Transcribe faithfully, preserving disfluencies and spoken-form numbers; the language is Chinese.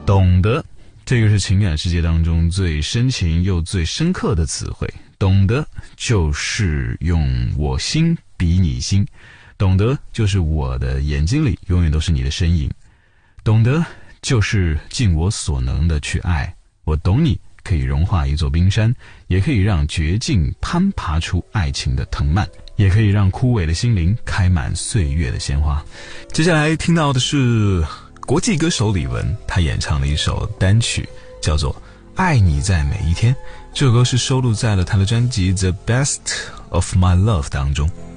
懂得，这个是情感世界当中最深情又最深刻的词汇。懂得就是用我心比你心，懂得就是我的眼睛里永远都是你的身影，懂得就是尽我所能的去爱。我懂你，可以融化一座冰山，也可以让绝境攀爬出爱情的藤蔓，也可以让枯萎的心灵开满岁月的鲜花。接下来听到的是国际歌手李玟，他演唱的一首单曲叫做《爱你在每一天》，这首歌是收录在了他的专辑《The Best of My Love》当中。